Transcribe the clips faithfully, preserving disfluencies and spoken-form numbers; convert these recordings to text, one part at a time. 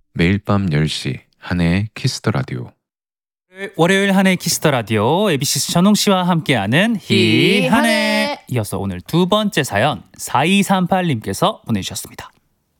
매일 밤 열 시 한혜의 키스 더 라디오. 월요일 한해 키스터 라디오 에이비씨 전웅 씨와 함께하는 희한해. 이어서 오늘 두 번째 사연 사이삼팔 님께서 보내주셨습니다.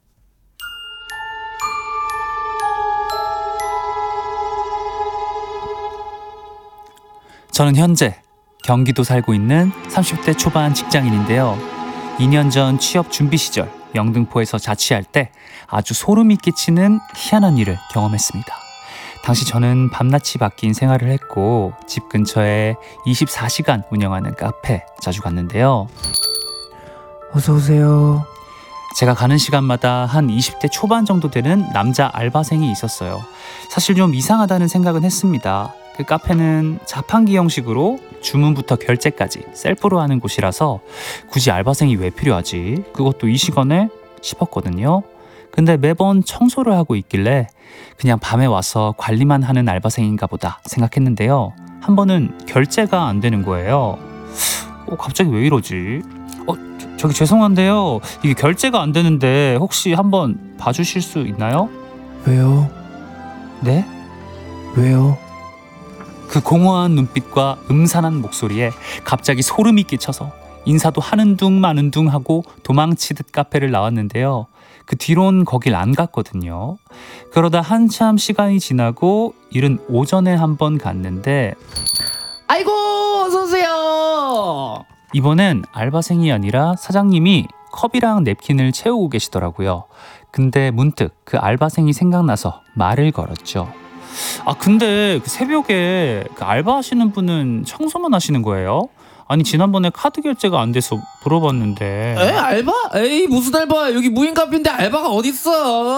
저는 현재 경기도 살고 있는 삼십 대 초반 직장인인데요. 이 년 전 취업 준비 시절 영등포에서 자취할 때 아주 소름이 끼치는 희한한 일을 경험했습니다. 당시 저는 밤낮이 바뀐 생활을 했고 집 근처에 이십사 시간 운영하는 카페 자주 갔는데요. 어서 오세요. 제가 가는 시간마다 한 이십 대 초반 정도 되는 남자 알바생이 있었어요. 사실 좀 이상하다는 생각은 했습니다. 그 카페는 자판기 형식으로 주문부터 결제까지 셀프로 하는 곳이라서 굳이 알바생이 왜 필요하지? 그것도 이 시간에 싶었거든요. 근데 매번 청소를 하고 있길래 그냥 밤에 와서 관리만 하는 알바생인가 보다 생각했는데요. 한 번은 결제가 안 되는 거예요. 어, 갑자기 왜 이러지? 어, 저, 저기 죄송한데요. 이게 결제가 안 되는데 혹시 한번 봐주실 수 있나요? 왜요? 네? 왜요? 그 공허한 눈빛과 음산한 목소리에 갑자기 소름이 끼쳐서 인사도 하는 둥 마는 둥 하고 도망치듯 카페를 나왔는데요. 그 뒤론 거길 안 갔거든요. 그러다 한참 시간이 지나고 이른 오전에 한번 갔는데 아이고 어서 오세요. 이번엔 알바생이 아니라 사장님이 컵이랑 냅킨을 채우고 계시더라고요. 근데 문득 그 알바생이 생각나서 말을 걸었죠. 아 근데 그 새벽에 그 알바하시는 분은 청소만 하시는 거예요? 아니 지난번에 카드 결제가 안 돼서 물어봤는데. 에 알바? 에이 무슨 알바? 여기 무인 카페인데 알바가 어딨어?